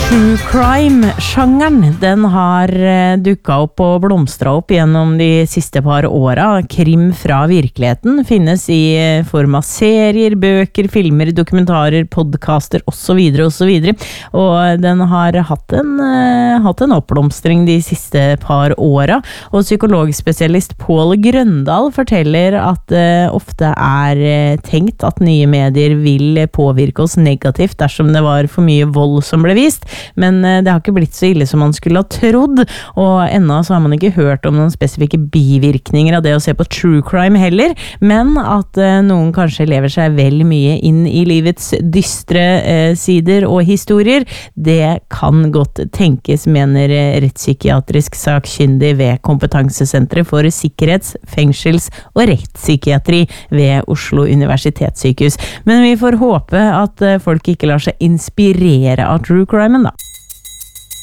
True crime-sjangeren, den har dukket opp og blomstret opp gjennom de siste par åra. Krim fra virkeligheten finnes i form av serier, bøker, filmer, dokumentarer, podcaster og så videre og så videre. Og den har hatt en oppblomstring de siste par åra. Og psykologspesialist Pål Grøndal forteller at det ofte tenkt at nye medier vil påvirke oss negativt dersom det var for mye vold som ble vist. Men det har ikke blitt så ille som man skulle ha trodd, og ennå så har man ikke hørt om noen spesifikke bivirkninger av det å se på true crime heller, men at noen kanskje lever seg vel mye inn i livets dystre sider og historier, det kan godt tenkes, mener rettspsykiatrisk sakkyndig ved Kompetansesenteret for sikkerhets-, fengsels- og rettspsykiatri ved Oslo Universitetssykehus. Men vi får håpe at folk ikke lar seg inspirere av true crime, da.